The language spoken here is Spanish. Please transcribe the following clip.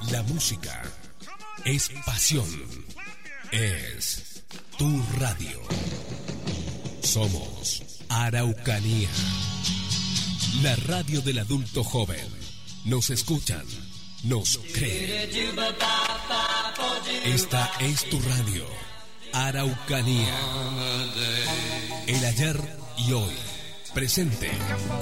La música es pasión. Es tu radio. Somos Araucanía. La radio del adulto joven. Nos escuchan, nos creen. Esta es tu radio. Araucanía. El ayer y hoy. Presente.